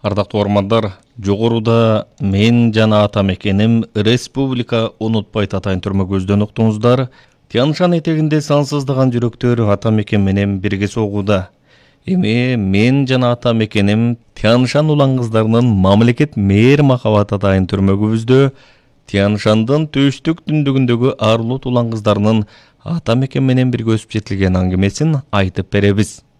Ардактуу ормандар, жогоруда мен жана ата мекеним республика унутпайт атайын түрмө көздөн уктуңуздар. Тянь-Шань этегинде сансыздаган жүрөктөр ата мекен менен бирге согууда. Эми мен жана ата мекеним Тянь-Шань улан кыздарынын мамлекет мээр махабат атайын түрмө көбүздө Тянь-Шаньдын түштүк түндүгүндөгү Арлут улан кыздарынын ата мекен менен бирге өсүп жетилген аңгемесин айтып беребиз.